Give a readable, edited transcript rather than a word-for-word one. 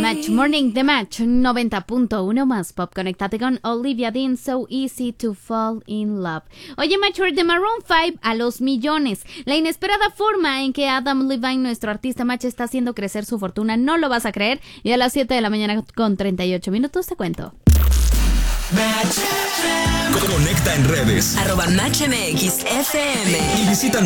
Match Morning de Match 90.1 más pop. Conectate con Olivia Dean, So Easy to Fall in Love. Oye, Match de Maroon 5 a los millones. La inesperada forma en que Adam Levine, nuestro artista Match, está haciendo crecer su fortuna, no lo vas a creer. Y a las 7 de la mañana con 38 minutos te cuento. Conecta en redes @MatchMXFM y visita